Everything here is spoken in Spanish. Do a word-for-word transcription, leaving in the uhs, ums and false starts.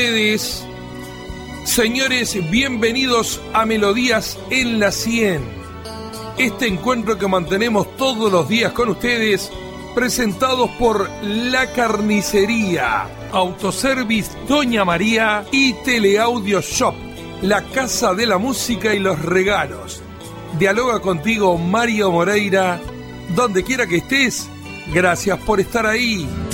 ustedes. Señores, bienvenidos a Melodías en la cien. Este encuentro que mantenemos todos los días con ustedes, presentados por La Carnicería, Autoservice Doña María y Teleaudio Shop, la casa de la música y los regalos. Dialoga contigo Mario Moreira, donde quiera que estés. Gracias por estar ahí.